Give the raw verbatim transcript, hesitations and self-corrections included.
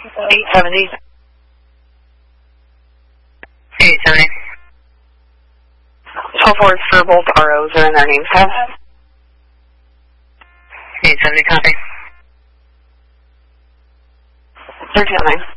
eight seventy. eight seventy. twelve fours for both R Os are in their names tab. eight seventy, copy. thirteen oh nine.